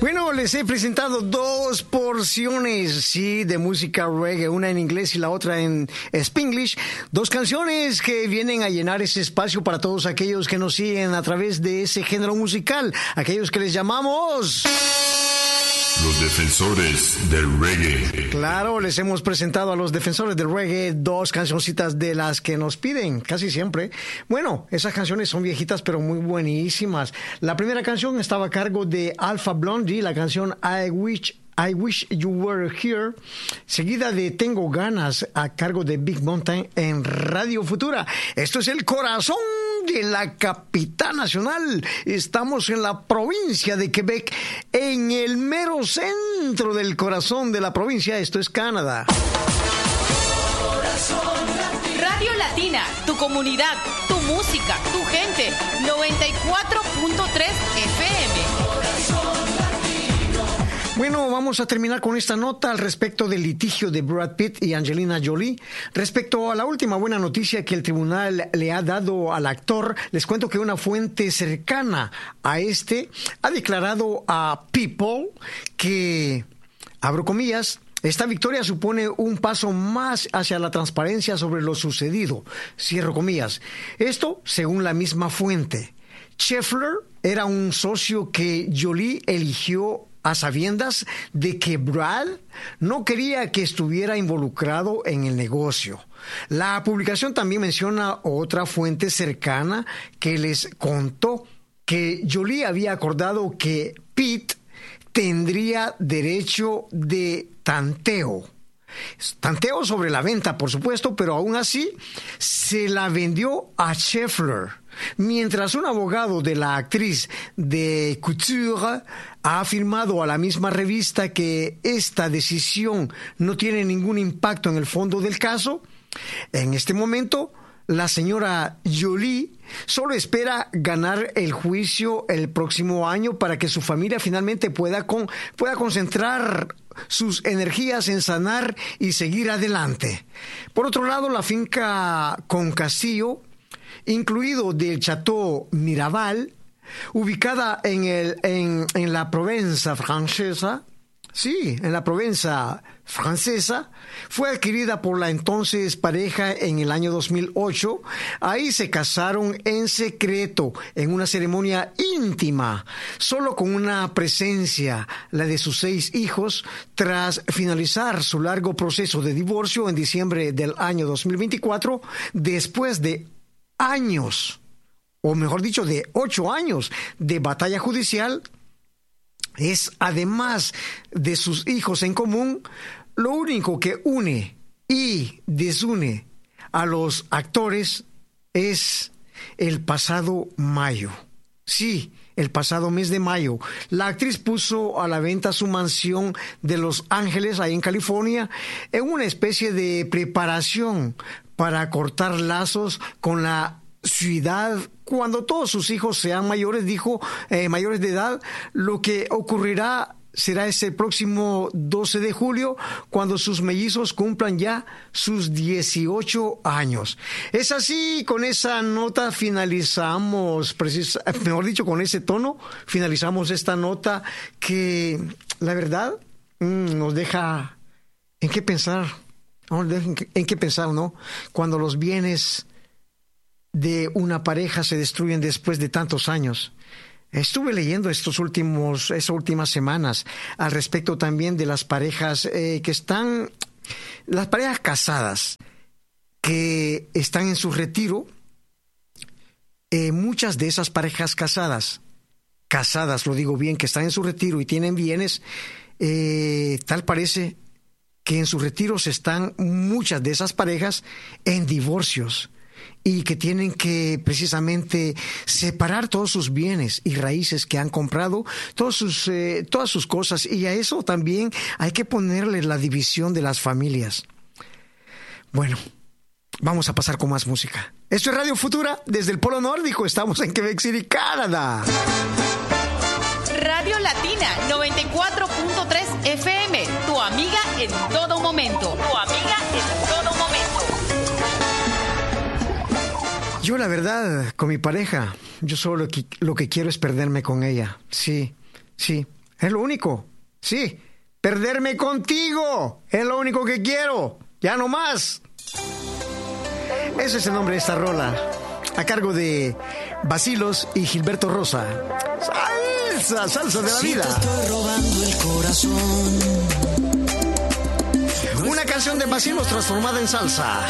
Bueno, les he presentado dos porciones, sí, de música reggae, una en inglés y la otra en Spanglish. Dos canciones que vienen a llenar ese espacio para todos aquellos que nos siguen a través de ese género musical, aquellos que les llamamos... Los defensores del reggae. Claro, les hemos presentado a los defensores del reggae dos cancioncitas de las que nos piden casi siempre. Bueno, esas canciones son viejitas pero muy buenísimas. La primera canción estaba a cargo de Alpha Blondy, la canción I Wish You Were Here, seguida de Tengo Ganas a cargo de Big Mountain en Radio Futura. Esto es el corazón de la capital nacional. Estamos en la provincia de Quebec, en el mero centro del corazón de la provincia. Esto es Canadá. Radio Latina, tu comunidad, tu música, tu gente. 94.3 FM. Bueno, vamos a terminar con esta nota al respecto del litigio de Brad Pitt y Angelina Jolie. Respecto a la última buena noticia que el tribunal le ha dado al actor, les cuento que una fuente cercana a este ha declarado a People que, abro comillas, esta victoria supone un paso más hacia la transparencia sobre lo sucedido, cierro comillas. Esto según la misma fuente. Scheffler era un socio que Jolie eligió a sabiendas de que Brad no quería que estuviera involucrado en el negocio. La publicación también menciona otra fuente cercana que les contó que Jolie había acordado que Pitt tendría derecho de tanteo. Tanteo sobre la venta, por supuesto, pero aún así se la vendió a Scheffler. Mientras un abogado de la actriz de Couture ha afirmado a la misma revista que esta decisión no tiene ningún impacto en el fondo del caso, en este momento la señora Jolie solo espera ganar el juicio el próximo año para que su familia finalmente pueda concentrar sus energías en sanar y seguir adelante. Por otro lado, la finca con castillo, incluido del Chateau Miraval, ubicada en la Provenza francesa, sí, en la Provenza francesa, fue adquirida por la entonces pareja en el año 2008. Ahí se casaron en secreto, en una ceremonia íntima, solo con una presencia, la de sus 6 hijos, tras finalizar su largo proceso de divorcio en diciembre del año 2024, después de años, o mejor dicho, de 8 años de batalla judicial. Es, además de sus hijos en común, lo único que une y desune a los actores es el pasado mayo. Sí, el pasado mes de mayo, la actriz puso a la venta su mansión de Los Ángeles, ahí en California, en una especie de preparación para cortar lazos con la ciudad cuando todos sus hijos sean mayores, dijo, mayores de edad. Lo que ocurrirá será ese próximo 12 de julio, cuando sus mellizos cumplan ya sus 18 años. Es así, con esa nota finalizamos, mejor dicho, con ese tono, finalizamos esta nota que, la verdad, nos deja en qué pensar, ¿no? Cuando los bienes de una pareja se destruyen después de tantos años. Estuve leyendo estas últimas semanas al respecto también de las parejas las parejas casadas que están en su retiro. Muchas de esas parejas casadas, lo digo bien, que están en su retiro y tienen bienes, tal parece que en sus retiros están muchas de esas parejas en divorcios, y que tienen que precisamente separar todos sus bienes y raíces que han comprado, todas sus cosas, y a eso también hay que ponerle la división de las familias. Bueno, vamos a pasar con más música. Esto es Radio Futura, desde el Polo Nórdico, estamos en Quebec City, Canadá. Radio Latina 94.3 FM, tu amiga en todo momento. Yo, la verdad, con mi pareja, yo solo lo que quiero es perderme con ella. Sí. Es lo único. Sí, perderme contigo. Es lo único que quiero. Ya no más. Ese es el nombre de esta rola. A cargo de Bacilos y Gilberto Rosa. Salsa, salsa de la vida. Te estoy robando el corazón. Una canción de Bacilos transformada en salsa.